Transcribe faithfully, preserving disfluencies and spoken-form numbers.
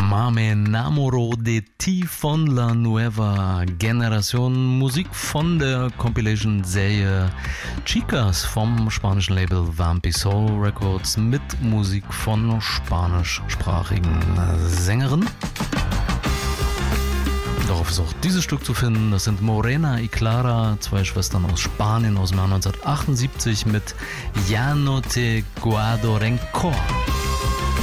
Mamá me enamoró de ti von la nueva generación. Musik von der Compilation-Serie Chicas vom spanischen Label Vampi Soul Records mit Musik von spanischsprachigen Sängerinnen. Darauf ist auch dieses Stück zu finden. Das sind Morena y Clara, zwei Schwestern aus Spanien aus dem Jahr neunzehnhundertachtundsiebzig mit Ya no te guardo rencor.